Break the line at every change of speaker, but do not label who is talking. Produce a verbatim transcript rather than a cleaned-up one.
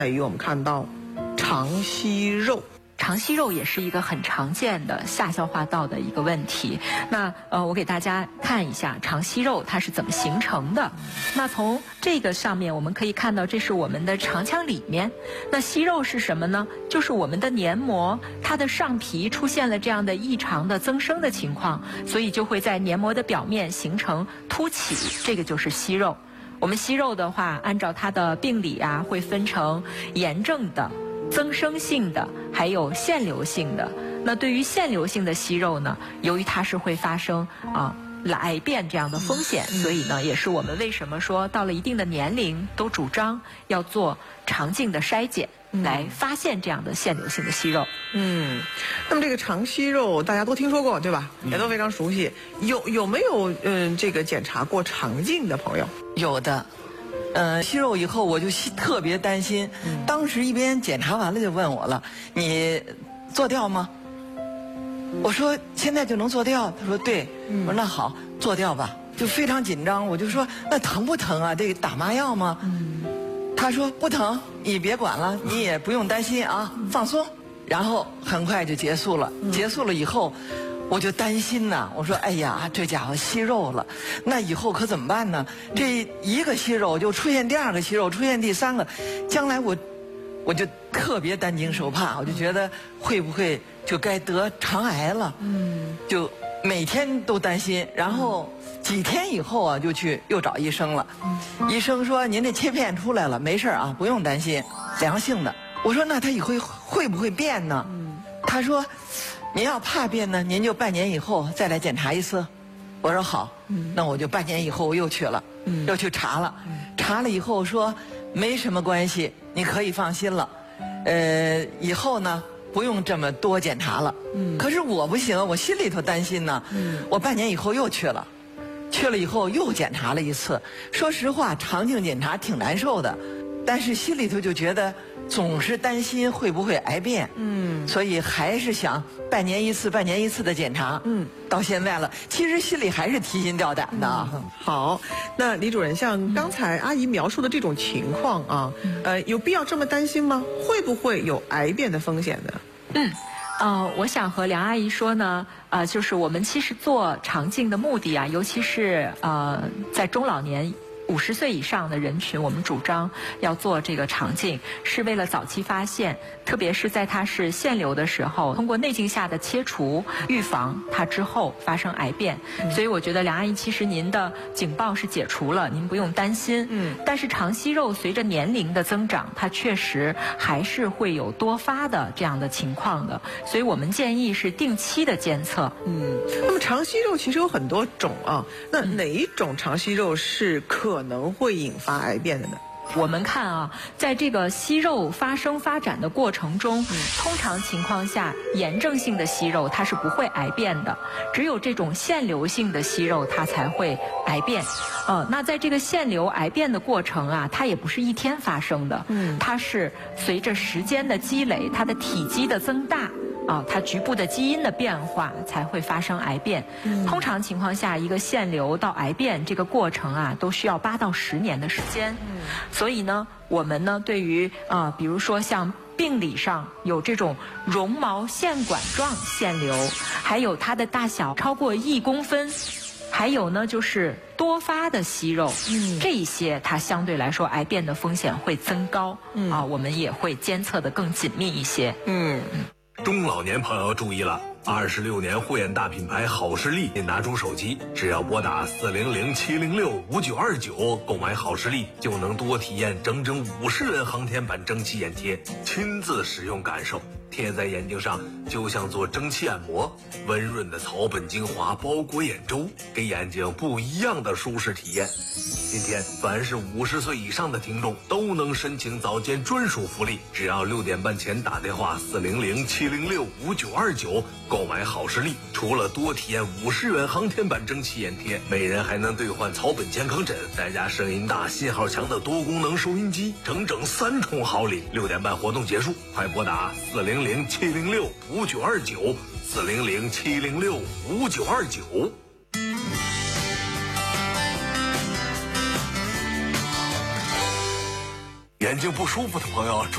在于我们看到肠息肉。
肠息肉也是一个很常见的下消化道的一个问题。那呃，我给大家看一下肠息肉它是怎么形成的。那从这个上面我们可以看到，这是我们的肠腔里面。那息肉是什么呢？就是我们的黏膜，它的上皮出现了这样的异常的增生的情况，所以就会在黏膜的表面形成凸起，这个就是息肉。我们息肉的话，按照它的病理啊，会分成炎症的、增生性的，还有腺瘤性的。那对于腺瘤性的息肉呢，由于它是会发生啊癌变这样的风险，所以呢，也是我们为什么说到了一定的年龄都主张要做肠镜的筛检，来发现这样的腺瘤性的息肉。
嗯，那么这个肠息肉大家都听说过对吧？也都非常熟悉。有有没有嗯这个检查过肠镜的朋友？
有的。呃，息肉以后我就特别担心，嗯、当时一边检查完了就问我了：“你做掉吗？”我说：“现在就能做掉。”他说：“对。嗯”我说：“那好，做掉吧。”就非常紧张，我就说：“那疼不疼啊？这个打麻药吗？”嗯、他说：“不疼，你别管了，你也不用担心啊，放松。”然后很快就结束了。嗯、结束了以后。我就担心呐，我说哎呀，这家伙息肉了，那以后可怎么办呢？这一个息肉就出现第二个息肉，出现第三个，将来我，我就特别担惊受怕，我就觉得会不会就该得肠癌了？嗯，就每天都担心，然后几天以后啊，就去又找医生了。医生说您这切片出来了，没事啊，不用担心，良性的。我说那他以后会不会变呢？他说。您要怕变呢，您就半年以后再来检查一次。我说好，嗯、那我就半年以后又去了，嗯、又去查了，嗯、查了以后说没什么关系，你可以放心了。呃，以后呢不用这么多检查了。嗯、可是我不行，我心里头担心呢。嗯、我半年以后又去了，去了以后又检查了一次。说实话，肠镜检查挺难受的，但是心里头就觉得。总是担心会不会癌变，嗯，所以还是想半年一次、半年一次的检查，嗯，到现在了，其实心里还是提心吊胆的。
嗯、好，那李主任，像刚才阿姨描述的这种情况啊，嗯、呃，有必要这么担心吗？会不会有癌变的风险呢？
嗯。呃，我想和梁阿姨说呢，呃，就是我们其实做肠镜的目的啊，尤其是呃，在中老年。五十岁以上的人群，我们主张要做这个肠镜，是为了早期发现，特别是在它是腺瘤的时候，通过内镜下的切除，预防它之后发生癌变。嗯、所以我觉得梁阿姨，其实您的警报是解除了，您不用担心。嗯。但是肠息肉随着年龄的增长，它确实还是会有多发的这样的情况的，所以我们建议是定期的监测。
嗯。那么肠息肉其实有很多种啊，那哪一种肠息肉是可可能会引发癌变的呢？
我们看啊，在这个息肉发生发展的过程中，嗯、通常情况下，炎症性的息肉它是不会癌变的，只有这种腺瘤性的息肉它才会癌变。呃，那在这个腺瘤癌变的过程啊，它也不是一天发生的，嗯，它是随着时间的积累，它的体积的增大。啊，它局部的基因的变化才会发生癌变。嗯、通常情况下，一个腺瘤到癌变这个过程啊，都需要八到十年的时间。嗯、所以呢，我们呢对于啊、呃，比如说像病理上有这种绒毛线管状腺瘤，还有它的大小超过一公分。还有呢，就是多发的息肉，嗯，这一些它相对来说癌变的风险会增高。嗯啊，我们也会监测得更紧密一些。
嗯。
中老年朋友注意了，二十六年护眼大品牌好视力，您拿出手机，只要拨打四零零七零六五九二九购买好视力，就能多体验整整五十元航天版蒸汽眼贴，亲自使用感受。贴在眼睛上就像做蒸汽按摩，温润的草本精华包裹眼周，给眼睛不一样的舒适体验。今天凡是五十岁以上的听众都能申请早间专属福利，只要六点半前打电话四零零七零六五九二九购买好视力，除了多体验五十元航天版蒸汽眼贴，每人还能兑换草本健康枕，再加声音大信号强的多功能收音机，整整三重好礼。六点半活动结束，快拨打四零零七零六五九二九四零零七零六五九二九。 眼睛不舒服的朋友。